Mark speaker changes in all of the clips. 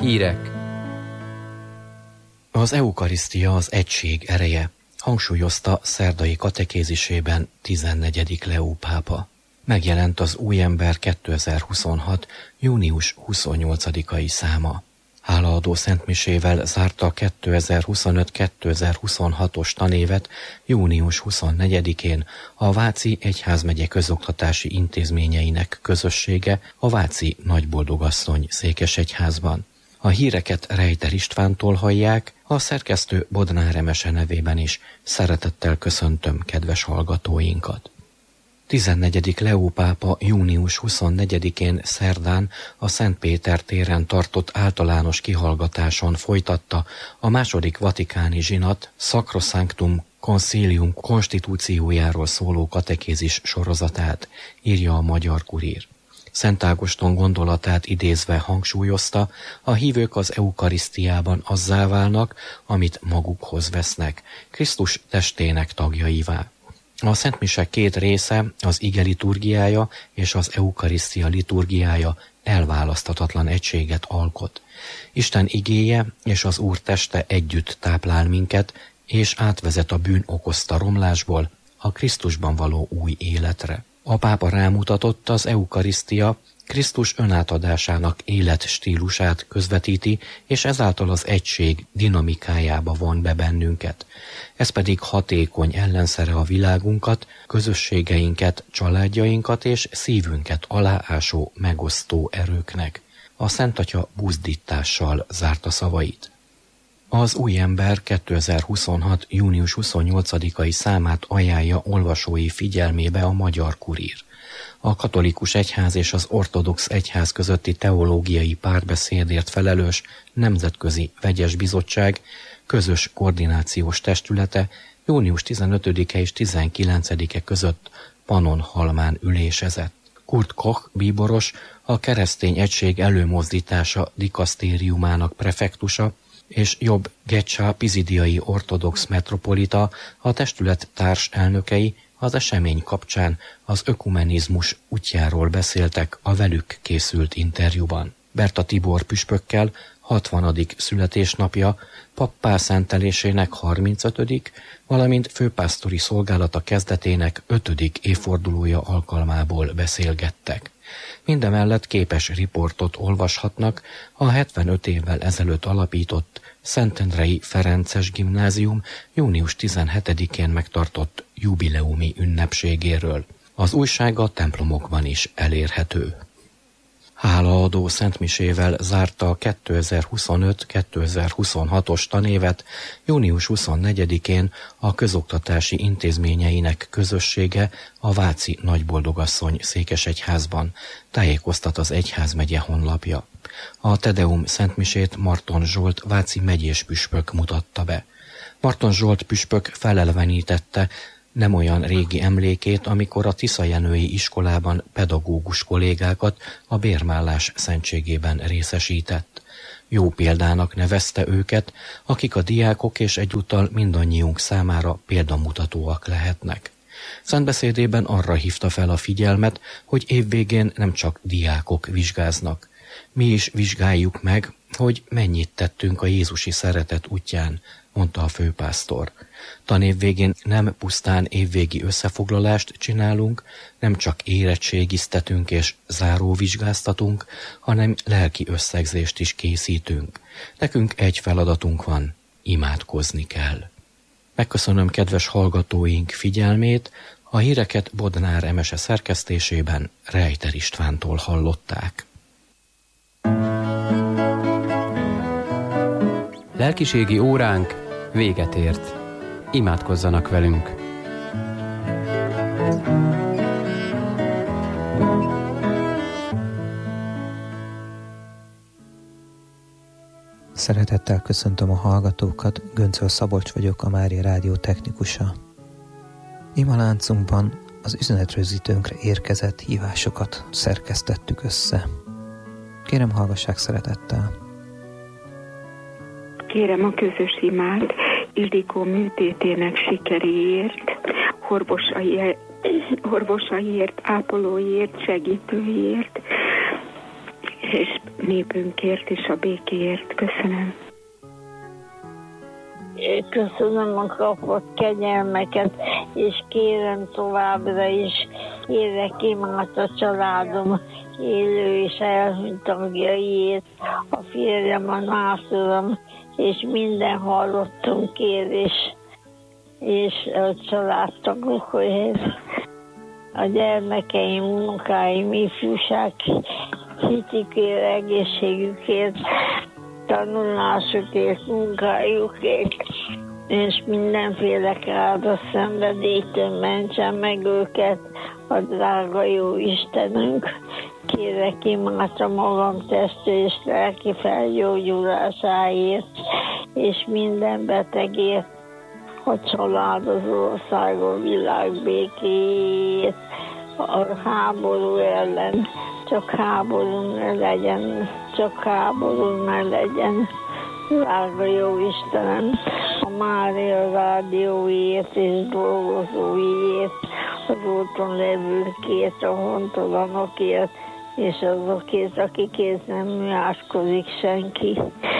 Speaker 1: Hírek. Az eukarisztia az egység ereje, hangsúlyozta szerdai katekézisében 14. Leó pápa. Megjelent az Új ember 2026. június 28-ai száma. Hálaadó szentmisével zárta a 2025-2026-os tanévet június 24-én a Váci Egyházmegye közoktatási intézményeinek közössége a Váci Nagyboldogasszony székesegyházban. A híreket Rejter Istvántól hallják, a szerkesztő Bodnár Emese nevében is szeretettel köszöntöm kedves hallgatóinkat. 14. Leó pápa június 24-én szerdán a Szent Péter téren tartott általános kihallgatáson folytatta a második vatikáni zsinat Sacrosanctum Concilium konstitúciójáról szóló katekézis sorozatát, írja a Magyar Kurír. Szent Ágoston gondolatát idézve hangsúlyozta, a hívők az eukarisztiában azzá válnak, amit magukhoz vesznek, Krisztus testének tagjaivá. A szentmise két része, az ige liturgiája és az eukarisztia liturgiája elválaszthatatlan egységet alkot. Isten igéje és az Úr teste együtt táplál minket, és átvezet a bűn okozta romlásból a Krisztusban való új életre. A pápa rámutatott, az eukarisztia Krisztus önátadásának életstílusát közvetíti, és ezáltal az egység dinamikájába von be bennünket. Ez pedig hatékony ellenszere a világunkat, közösségeinket, családjainkat és szívünket aláásó, megosztó erőknek. A Szent Atya buzdítással zárta szavait. Az Új ember 2026. június 28-ai számát ajánlja olvasói figyelmébe a Magyar Kurír. A katolikus egyház és az ortodox egyház közötti teológiai párbeszédért felelős Nemzetközi Vegyes Bizottság közös koordinációs testülete június 15-e és 19-e között Pannonhalmán ülésezett. Kurt Koch bíboros, a Keresztény Egység Előmozdítása dikasztériumának prefektusa, és Jobb Gecsa pizidiai ortodox metropolita, a testület társelnökei az esemény kapcsán az ökumenizmus útjáról beszéltek a velük készült interjúban. Berta Tibor püspökkel 60. születésnapja, pappá szentelésének 35., valamint főpásztori szolgálata kezdetének 5. évfordulója alkalmából beszélgettek. Mindemellett képes riportot olvashatnak a 75 évvel ezelőtt alapított Szentendrei Ferences Gimnázium június 17-én megtartott jubileumi ünnepségéről. Az újság a templomokban is elérhető. Hálaadó szentmisével zárta a 2025-2026-os tanévet június 24-én a közoktatási intézményeinek közössége a Váci Nagyboldogasszony székesegyházban, tájékoztat az egyházmegye honlapja. A Tedeum szentmisét Marton Zsolt váci megyés püspök mutatta be. Marton Zsolt püspök felelevenítette nem olyan régi emlékét, amikor a Tiszajenői iskolában pedagógus kollégákat a bérmállás szentségében részesített. Jó példának nevezte őket, akik a diákok és egyúttal mindannyiunk számára példamutatóak lehetnek. Szentbeszédében arra hívta fel a figyelmet, hogy évvégén nem csak diákok vizsgáznak. Mi is vizsgáljuk meg, hogy mennyit tettünk a jézusi szeretet útján, mondta a főpásztor. Tanév végén nem pusztán évvégi összefoglalást csinálunk, nem csak érettségiztetünk és záróvizsgáztatunk, hanem lelki összegzést is készítünk. Nekünk egy feladatunk van, imádkozni kell. Megköszönöm kedves hallgatóink figyelmét, a híreket Bodnár Emese szerkesztésében Rejter Istvántól hallották.
Speaker 2: Lelkiségi óránk véget ért. Imádkozzanak velünk!
Speaker 3: Szeretettel köszöntöm a hallgatókat, Göncöl Szabolcs vagyok, a Mária Rádió technikusa. Imaláncunkban az üzenetrögzítőnkre érkezett hívásokat szerkesztettük össze. Kérem, hallgassák szeretettel!
Speaker 4: Kérem a közös imát Ildikó műtétének sikeréért, orvosaiért, ápolóiért, segítőiért, és népünkért és a békéért. Köszönöm.
Speaker 5: Köszönöm a kapott kegyelmeket, és kérem továbbra is, érek imád a családom élő és elhunyt tagjaiért, a férjem, a nászolom, és minden hallottunkért, és a családtagokért, a gyermekeim, unokáim, ifjúság hitükért, egészségükért, tanulásukért, munkájukért, és mindenféle káros szenvedélytől mentsen meg őket a drága jó Istenünk. Kérek imádta magam testi és lelki felgyógyulásáért, és minden betegért, a családos országon világ békéjét, a háború ellen, csak háború ne legyen, csak háború ne legyen. Drága jó Istenem, a Mária rádióért és dolgozóiért, az úton levőkért, a hontalanokért, és azokért, akikért nem műáskodik senki.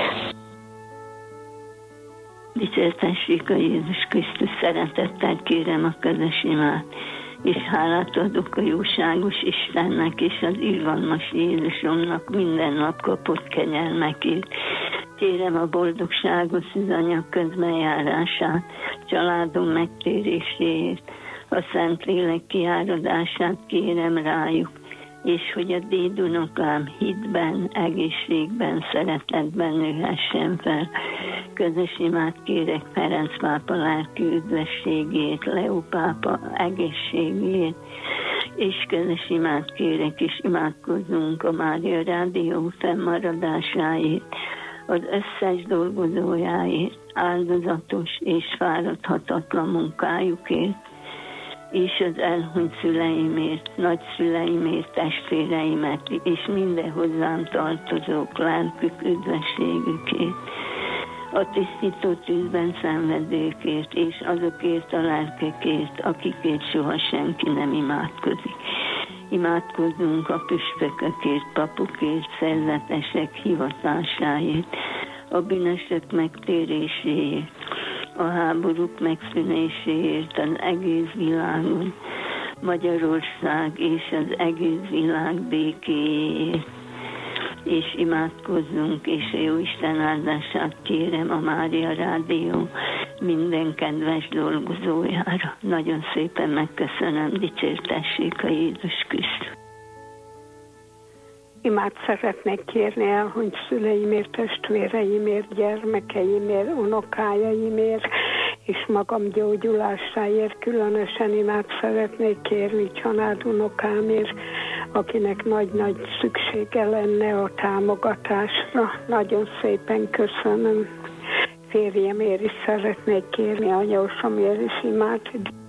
Speaker 6: Dicsértessék a Jézus Krisztus, szeretettel kérem a közös imát, és hálát adok a jóságos Istennek és az irgalmas Jézusomnak minden nap kapott kegyelmekért. Kérem a boldogságos szűzanyag közbenjárását, családom megtéréséért, a Szentlélek kiáradását kérem rájuk, és hogy a dédunokám hitben, egészségben, szeretetben nőhessen fel. Közös imát kérek Ferenc pápa lelki üdvességét, Leó pápa egészségét, és közös imát kérek, és imádkozzunk a Mária Rádió fennmaradásáért, az összes dolgozójáért, áldozatos és fáradhatatlan munkájukért, és az elhunyt szüleimért, nagyszüleimért, testvéreimet, és minden hozzám tartozók lelkük üdvességükért, a tisztító tűzben szenvedőkért, és azokért a lelkekért, akikért soha senki nem imádkozik. Imádkozzunk a püspökökért, papokért, szerzetesek hivatásáért, a bűnösök megtéréséért, a háborúk megszűnéséért az egész világon, Magyarország és az egész világ békéjéért. És imádkozzunk, és a Jóisten áldását kérem a Mária Rádió minden kedves dolgozójára. Nagyon szépen megköszönöm, dicsértessék a Jézus Krisztus.
Speaker 7: Imát szeretnék kérni elhunyt szüleimért, testvéreimért, gyermekeimért, unokájaimért, és magam gyógyulásáért. Különösen imát szeretnék kérni családunokámért, akinek nagy-nagy szüksége lenne a támogatásra. Nagyon szépen köszönöm. Férjemért is szeretnék kérni, anyósomért is imát.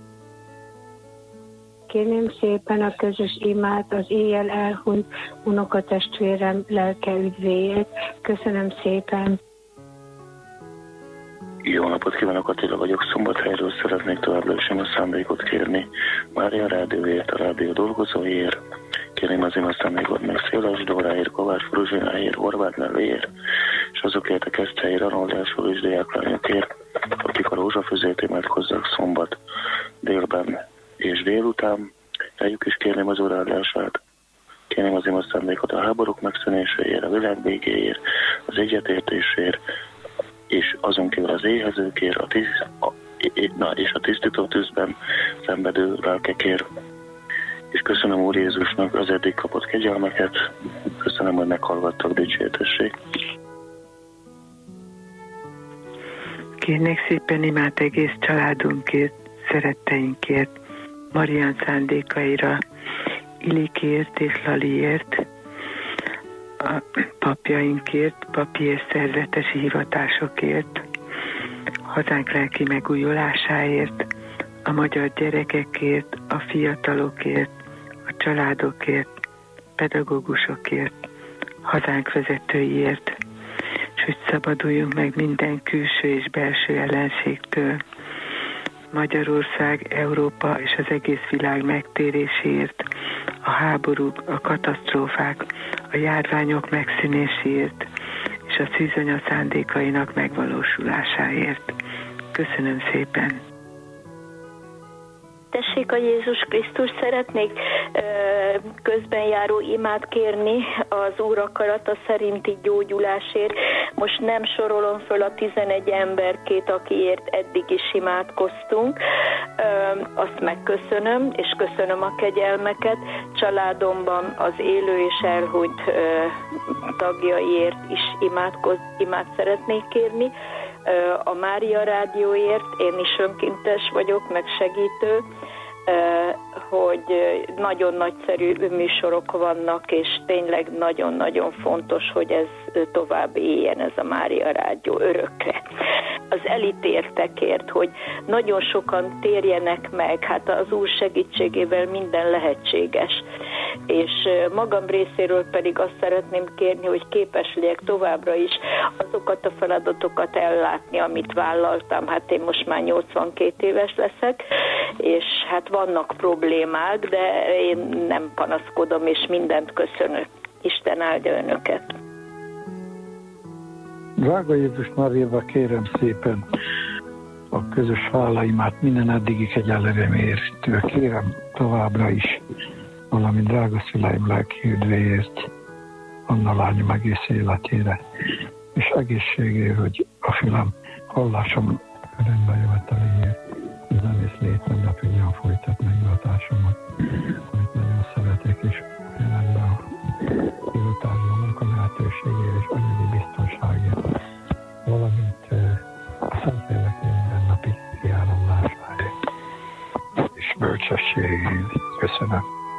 Speaker 8: Kérném szépen a közös imát az éjjel elhunyt unokatestvérem lelke üdvéért. Köszönöm szépen.
Speaker 9: Jó napot kívánok, Attila vagyok, Szombathelyről szeretnék továbbra is a szándékot kérni. Mária Rádióért, a rádió dolgozóiért, kérném az ima szándékot meg Széles Dóráért, Kovács Fruzsináért, Horváth Nelvéért, és azokért a Keszthelyi Ranoldásul és diáklányokért, akik a rózsafüzét imádkozzák szombat délben és délután. Rájuk is kérném az óraadását. Kérném az ima szándékot a háborúk megszűnéséért, a világ békéért, az egyetértésért, és azon kívül az éhezőkért, és a tisztító tűzben szenvedő lelkekért. És köszönöm Úr Jézusnak az eddig kapott kegyelmeket, köszönöm, hogy meghallgattak, dicsértessék.
Speaker 10: Kérnék szépen imát egész családunkért, szeretteinkért, Marián szándékaira, Ilikért és Laliért, a papjainkért, papi és szerzetesi hivatásokért, hazánk lelki megújulásáért, a magyar gyerekekért, a fiatalokért, a családokért, pedagógusokért, hazánk vezetőiért, és hogy szabaduljunk meg minden külső és belső ellenségtől. Magyarország, Európa és az egész világ megtéréséért, a háborúk, a katasztrófák, a járványok megszűnéséért és a szűzanya szándékainak megvalósulásáért. Köszönöm szépen!
Speaker 11: Tessék a Jézus Krisztus, szeretnék közbenjáró imát kérni az Úr akarata szerinti gyógyulásért. Most nem sorolom föl a 11 emberkét, akiért eddig is imádkoztunk. Azt megköszönöm, és köszönöm a kegyelmeket. Családomban az élő és elhunyt tagjaiért is imát szeretnék kérni. A Mária Rádióért, én is önkéntes vagyok, meg segítő, hogy nagyon nagyszerű műsorok vannak, és tényleg nagyon-nagyon fontos, hogy ez tovább éljen, ez a Mária Rádió örökre. Az elítéltekért, hogy nagyon sokan térjenek meg, hát az Úr segítségével minden lehetséges. És magam részéről pedig azt szeretném kérni, hogy képes legyek továbbra is azokat a feladatokat ellátni, amit vállaltam. Hát én most már 82 éves leszek, és hát vannak problémák, de én nem panaszkodom, és mindent köszönök. Isten áldja önöket!
Speaker 12: Drága Jézus Máriába, kérem szépen a közös hálaimát minden eddigi kegyelmért. Kérem továbbra is, valamint drága szüleim lelki üdvéért, Anna lányom egész életére, és egészségért, hogy a fülem hallásom örömbe jöveteléért, az egész létem napján folytatni hivatásomat, amit nagyon szeretek, és tényleg a hivatásban munka lehetőségért és anyagi biztonságért, valamint a Szentlélek mindennapi kiáramlásáért és bölcsességért. Köszönöm.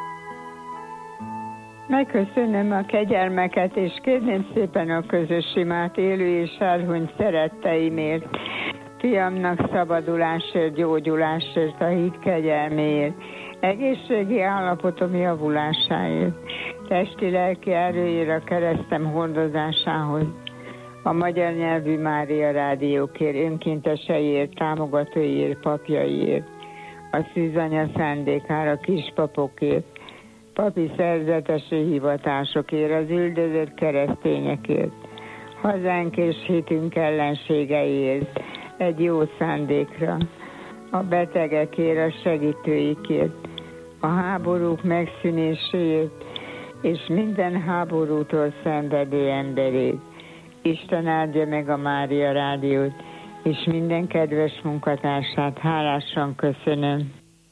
Speaker 13: Megköszönöm a kegyelmeket, és kérném szépen a közös imát élő és elhunyt szeretteimért, fiamnak szabadulásért, gyógyulásért, a hit kegyelméért, egészségi állapotom javulásáért, testi-lelki erőért, a keresztem hordozásához, a magyar nyelvű Mária Rádiókért, önkénteseiért, támogatóiért, papjaiért, a szűzanya szándékára, kispapokért, papi szerzetesi hivatásokért, az üldözött keresztényekért, hazánk és hitünk ellenségeiért, egy jó szándékra, a betegekért, a segítőikért, a háborúk megszűnéséért, és minden háborútól szenvedő emberét. Isten áldja meg a Mária Rádiót, és minden kedves munkatársát. Hálásan köszönöm.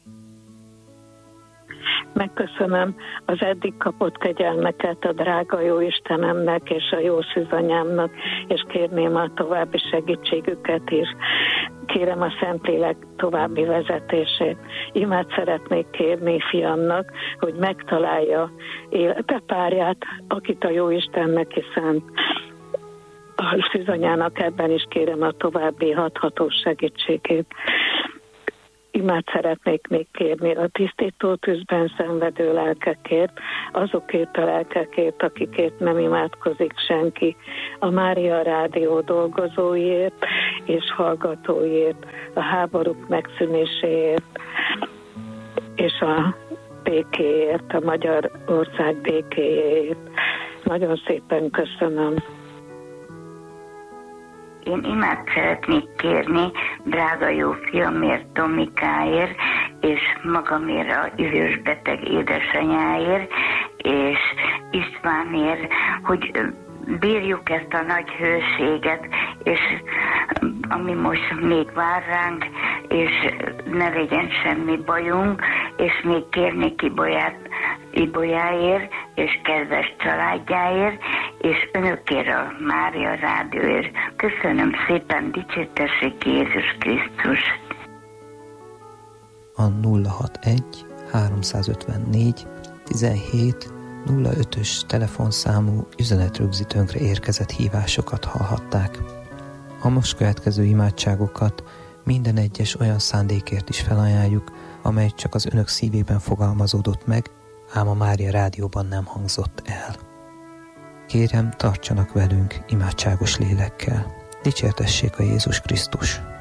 Speaker 14: Megköszönöm az eddig kapott kegyelmeket a drága jó Istenemnek és a jó szűzanyámnak, és kérném a további segítségüket is. Kérem a Szentlélek további vezetését. Imát szeretnék kérni fiamnak, hogy megtalálja életepárját, akit a jó Istennek is szánt. A szűzanyának ebben is kérem a további hathatós segítségét. Imát szeretnék még kérni a tisztító tűzben szenvedő lelkekért, azokért a lelkekért, akikért nem imádkozik senki, a Mária Rádió dolgozóiért és hallgatóiért, a háborúk megszűnéséért, és a békéért, a Magyarország békéért. Nagyon szépen köszönöm.
Speaker 15: Én imát szeretnék kérni drága jó fiamért, Tomikáért, és magamért a idős beteg édesanyáért, és Istvánért, hogy bírjuk ezt a nagy hőséget, és ami most még vár ránk, és ne legyen semmi bajunk, és még kérni Ibolyáért, és kedves családjáért, és önökért a Mária Rádióért. Köszönöm szépen, dicsértessék Jézus Krisztus!
Speaker 3: A 061 354 17 05-ös telefonszámú üzenetrögzítőnkre érkezett hívásokat hallhatták. A most következő imádságokat minden egyes olyan szándékért is felajánljuk, amely csak az önök szívében fogalmazódott meg, ám a Mária Rádióban nem hangzott el. Kérem, tartsanak velünk imádságos lélekkel. Dicsértessék a Jézus Krisztus!